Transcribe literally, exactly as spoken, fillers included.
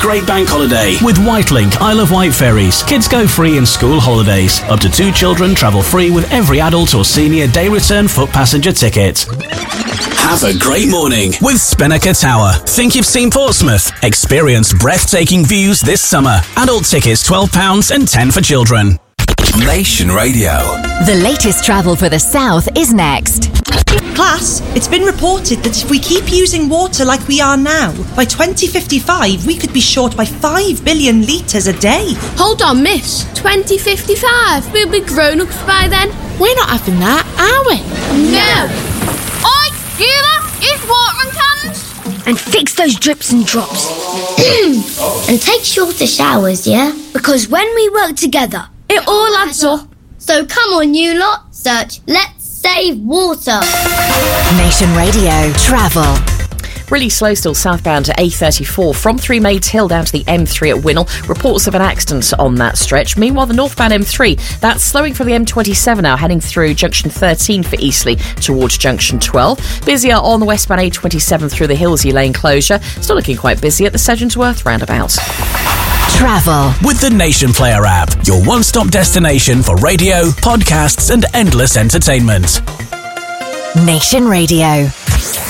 Great bank holiday with Whitelink Isle of Wight ferries. Kids go free in school holidays. Up to two children travel free with every adult or senior day return foot passenger ticket. Have a great morning with Spinnaker Tower. Think you've seen Portsmouth? Experience breathtaking views this summer. Adult tickets twelve pounds and ten for children. Nation Radio. The latest travel for the south is next. Class, it's been reported that if we keep using water like we are now, by twenty fifty-five we could be short by five billion litres a day. Hold on, miss. twenty fifty-five? We'll be grown-ups by then. We're not having that, are we? No. Oi, hear that? It's watering cans. And fix those drips and drops. And take shorter showers, yeah? Because when we work together, it all adds up. So come on, you lot. Search Let's Save Water. Nation Radio Travel. Really slow still southbound to A thirty-four from Three Maids Hill down to the M three at Winnell. Reports of an accident on that stretch. Meanwhile, the northbound M three, that's slowing from the M twenty-seven now, heading through junction thirteen for Eastleigh towards junction twelve. Busier on the westbound A twenty-seven through the Hillsey lane closure. Still looking quite busy at the Sedgensworth roundabout. Travel with the Nation Player app, your one-stop destination for radio, podcasts and endless entertainment. Nation Radio.